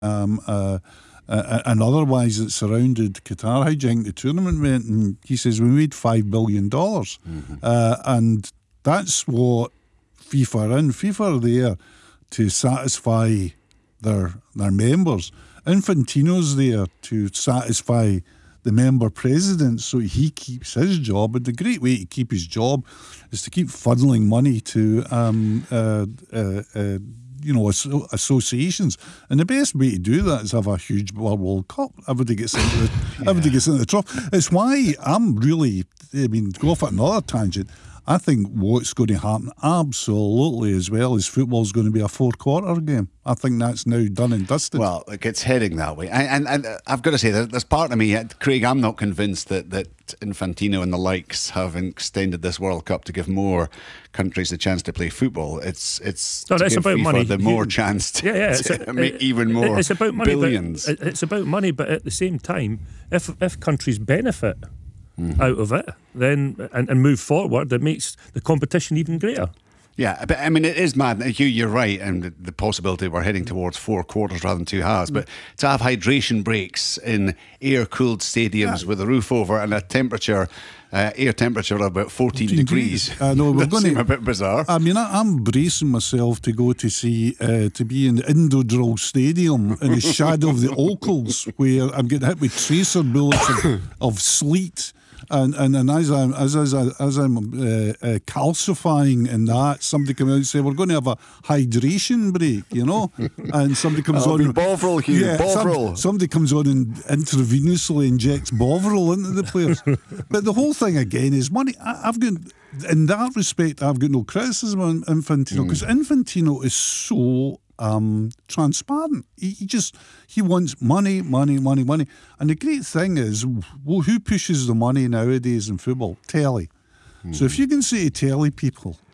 and otherwise that surrounded Qatar. How do you think the tournament went? And he says we made $5 billion, and that's what FIFA are in. FIFA are there to satisfy their members. Infantino's there to satisfy the member president, so he keeps his job. And the great way to keep his job is to keep funneling money to associations, and the best way to do that is have a huge World Cup. Everybody gets into the trough. It's why I'm really, go off at another tangent. I think what's going to happen absolutely as well is football's going to be a 4-quarter game. I think that's now done and dusted. Well, it's heading that way. And I've got to say, there's part of me, Craig, I'm not convinced that Infantino and the likes have extended this World Cup to give more countries a chance to play football. It's about FIFA money. The more chance to make even more. It's about money, billions. It's about money, but at the same time, if countries benefit out of it, then and move forward, it makes the competition even greater. Yeah, but it is mad. Hugh, you're right, and the possibility we're heading towards 4 quarters rather than 2 halves. But to have hydration breaks in air-cooled stadiums with a roof over and a temperature, air temperature of about 14 degrees. No, we're going to seem a bit bizarre. I'm bracing myself to go to see to be in the Indodrill Stadium in the shadow of the Ochils, where I'm getting hit with tracer bullets of sleet. And as I'm calcifying in that, somebody comes out and say we're going to have a hydration break, and somebody comes on. Bovril, Hugh. Bovril. Somebody comes on and intravenously injects Bovril into the players. But the whole thing again is money. In that respect, I've got no criticism on Infantino, because Infantino is so transparent. He wants money. And the great thing is, who pushes the money nowadays in football? Telly. So if you can say to telly people,